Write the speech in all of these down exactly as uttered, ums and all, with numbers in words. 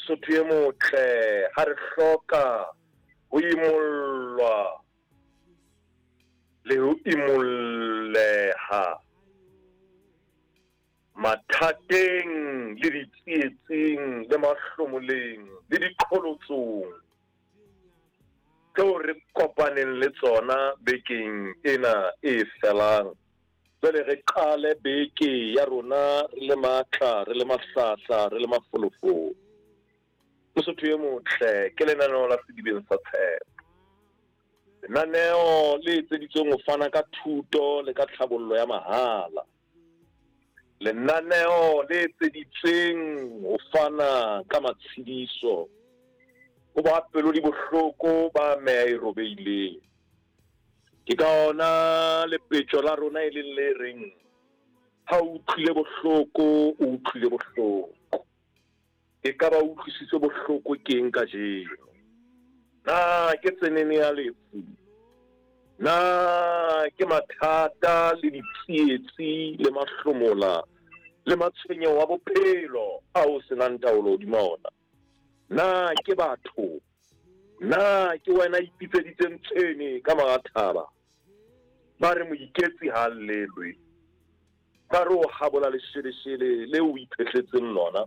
Mosotho e motle ha re hloka ho imollwa le ho imolleha mathateng le ditsietsing le mahlomoleng le diqholotsong tseo re kopaneng le tsona bekeng ena e felang. Jwale re qale beke ya rona re le matla re le mahlahla re le mafolofolo. Mosotho e motle ke lenaneo la sedibeng sa tshepo, lenaneo le etseditsweng ho fana ka thuto le ka tlhabollo ya mahala, lenaneo le etseditsweng ho fana ka matshediso ho ba pelo di bohloko ba meya e robeileng. Ke ka ona lepetjo la rona e leng le reng ha o utlwile bohloko o utlwile bohloko, e ka ba utlwisitse bohloko ke eng ka jeno? Na ke tsenene ya lefu? Na ke mathata le ditsietsi le mahlomola le matshwenyeho wa bophelo a o senang taolo hodima ona? Na ke batho? Na ke wena ipitseditseng tshene ka marathaba ba re mo iketsi ha llelwe, ba re o habola lesheleshele le o iphehletseng lona?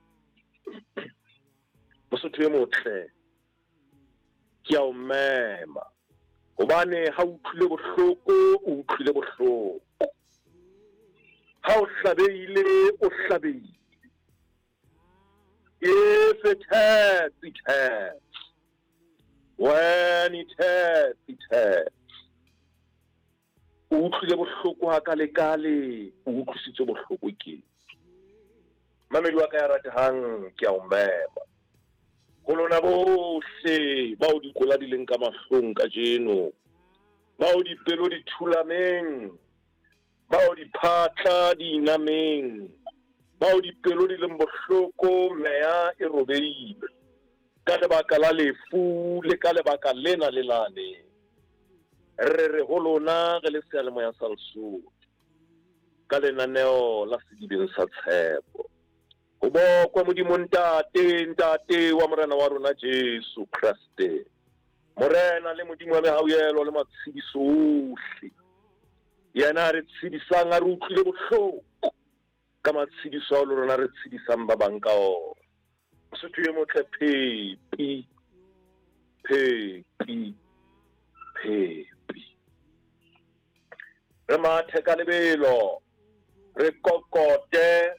Mosotho e motle ke a o mema hobane ha o utlwile bohloko o utlwile bohloko, ha o hlabehile o hlabehile. If it hurts, it hurts. When it hurts, it hurts. O utlwile bohloko ha kale-kale o utlwisitswe bohloko ke. Mamedi wa ka ya ratehang ke a o mema ho lona bohle bao dikola di leng ka mahlong ka jeno, bao dipelo di thulameng, bao diphatla di inameng, bao dipelo di leng bohloko meya e robeile ka lebaka la lefu le ka lebaka lena le lane. Re re ho lona re le seyalemoya sa Lesotho ka lenaneo la sedibeng sa tshepo. Ho bokwa Modimo ntate, ntate wa morena wa rona Jesu Kriste, morena le Modimo wa mehauhelo le matshediso ohle, yena re tshedisang a re utlwile bohloko ka matshediso ao le rona re tshedisang ba bang ka ona. Mosotho e motle phepi phepi phepi, re mathe ka lebelo, re kokote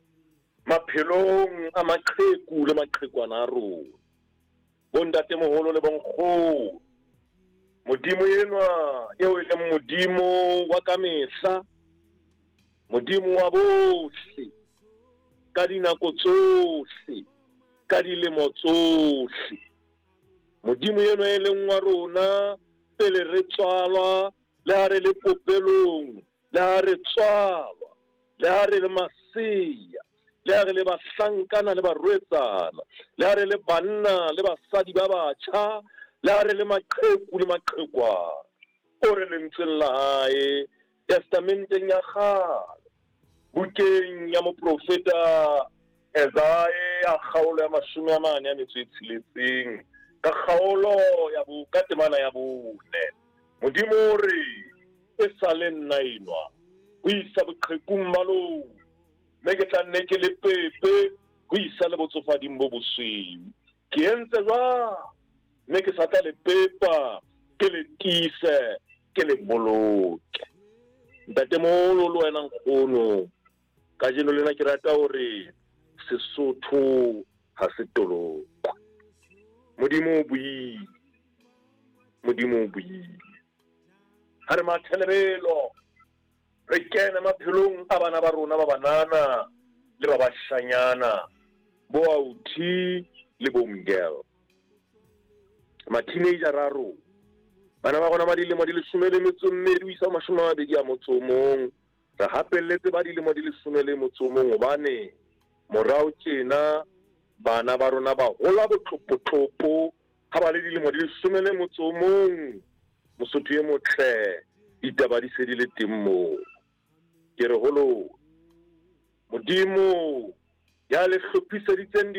maphelong a maqheku le maqhekwana a rona, bontatemoholo le bonkgono. Modimo enwa eo e leng Modimo wa ka mehla, Modimo wa bohle ka dinako tsohle ka dilemo tsohle, Modimo enwa e leng wa rona pele re tswalwa le ha re le popelong, le ha re tswalwa, le ha re le maseya, le ha re le bahlankana le barwetsana, le ha re le banna le basadi ba batjha, le ha re le maqheku le maqhekwana, o re lentseng la hae testamenteng ya kgale, bukeng ya moprofeta Esaia ya kgaolo ya mashome a mane a metso e tsheletseng ka kgaolo ya bo ka temana ya bone. Modimo re e sale nna enwa ho isa boqhekung ba lona, mme ke tla nne ke le pepe ho isa le botsofading bo bosweu. Ke entse jwang mme ke sa tla le pepa ke le tiise ke le boloke. Ntatemoholo le wena nkgono, ka jeno lena ke rata hore Sesotho ha se toloko. Modimo o buile, Modimo o buile. Ha re mathelebelo re kena maphelong a bana ba rona ba banana le ba bashanyana, bo authi le bo mgel, ma-teenager a rona, bana ba rona ba dilemo di leshome le metso e mmedi ho isa ho mashome a mabedi a motso o mong. Re hapelletse ba dilemo di leshome le motso o mong hobane morao tjena bana ba rona ba hola botlopotlopo ha ba le dilemo di leshome le motso o mong. Mosotho e motle ditaba di se di le teng moo. Ke re holo Modimo ya le hlophiseditseng